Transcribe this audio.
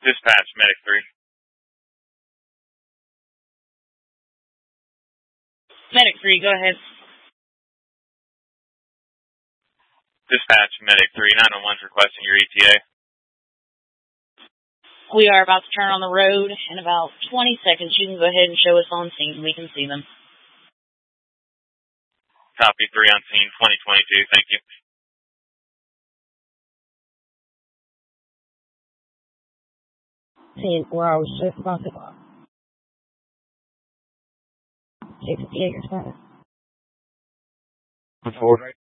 Dispatch, Medic 3. Medic 3, go ahead. Dispatch, Medic 3, 911's requesting your ETA. We are about to turn on the road. In about 20 seconds, you can go ahead and show us on scene. We can see them. Copy, 3 on scene, 2022, thank you. Scene 4 hours, 6 o'clock. 68 or 7. Forward.